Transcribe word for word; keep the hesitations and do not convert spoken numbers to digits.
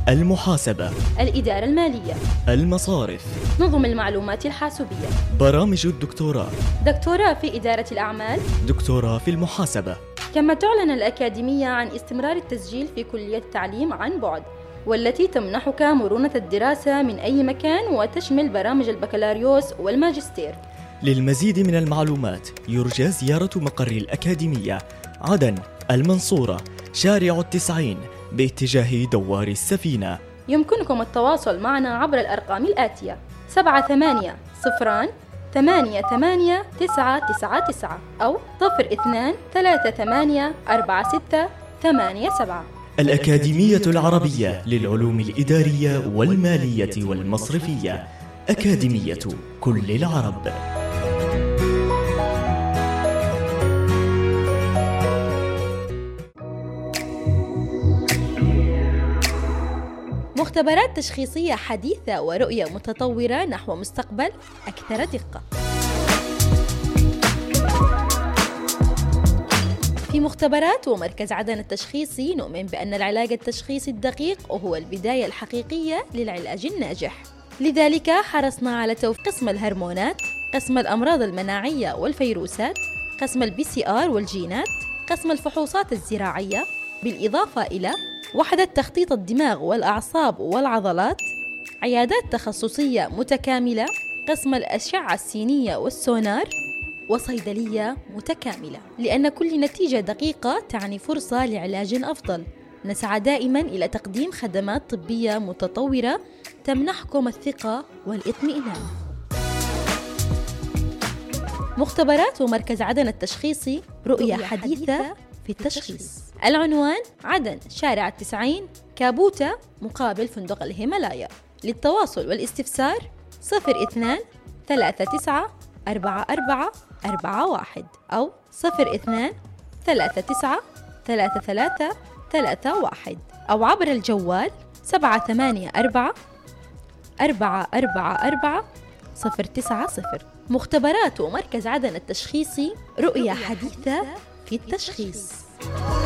المحاسبة، الإدارة المالية، المصارف، نظم المعلومات الحاسوبية، برامج الدكتوراه، دكتوراه في إدارة الأعمال، دكتوراه في المحاسبة. كما تعلن الأكاديمية عن استمرار التسجيل في كلية التعليم عن بعد، والتي تمنحك مرونة الدراسة من أي مكان وتشمل برامج البكالوريوس والماجستير. للمزيد من المعلومات يرجى زيارة مقر الأكاديمية عدن، المنصورة، شارع التسعين باتجاه دوار السفينة. يمكنكم التواصل معنا عبر الأرقام الآتية: سبعة ثمانية صفران ثمانية ثمانية تسعة تسعة تسعة أو صفر اثنان ثلاثة ثمانية أربعة ستة ثمانية سبعة. الأكاديمية العربية للعلوم الإدارية والمالية والمصرفية، أكاديمية كل العرب. مختبرات تشخيصية حديثة ورؤية متطورة نحو مستقبل أكثر دقة. في مختبرات ومركز عدن التشخيصي نؤمن بأن العلاج التشخيصي الدقيق هو البداية الحقيقية للعلاج الناجح. لذلك حرصنا على توفير قسم الهرمونات، قسم الأمراض المناعية والفيروسات، قسم البي سي آر والجينات، قسم الفحوصات الزراعية، بالإضافة إلى وحدة تخطيط الدماغ والأعصاب والعضلات، عيادات تخصصية متكاملة، قسم الأشعة السينية والسونار، وصيدلية متكاملة. لأن كل نتيجة دقيقة تعني فرصة لعلاج أفضل. نسعى دائما إلى تقديم خدمات طبية متطورة تمنحكم الثقة والاطمئنان. مختبرات ومركز عدن التشخيصي، رؤية حديثة في التشخيص. العنوان: عدن، شارع التسعين، كابوتا، مقابل فندق الهيمالايا. للتواصل والاستفسار صفر اثنان ثلاثة تسعة أربعة أربعة أربعة واحد أو صفر اثنان ثلاثة تسعة ثلاثة ثلاثة ثلاثة واحد أو عبر الجوال سبعة ثمانية أربعة أربعة أربعة أربعة صفر تسعة صفر. مختبرات ومركز عدن التشخيصي، رؤية حديثة في التشخيص.